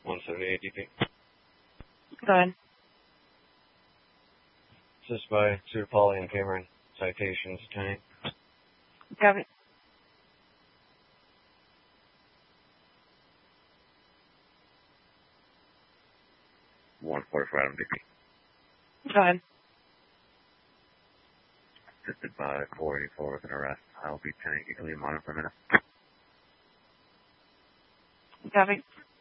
178 DP. Go ahead. Assist by Sue Polly and Cameron. Citations 10. Copy. $144 Adam DP. Go ahead. Assisted by 484 with an arrest. I'll be 10. You can leave him on for a minute. Copy.